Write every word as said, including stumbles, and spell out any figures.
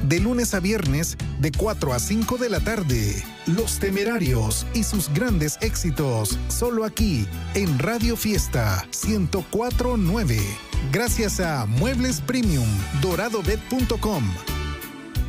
de lunes a viernes de cuatro a cinco de la tarde. Los Temerarios y sus grandes éxitos, solo aquí en Radio Fiesta ciento cuatro punto nueve. Gracias a Muebles Premium, doradobet punto com,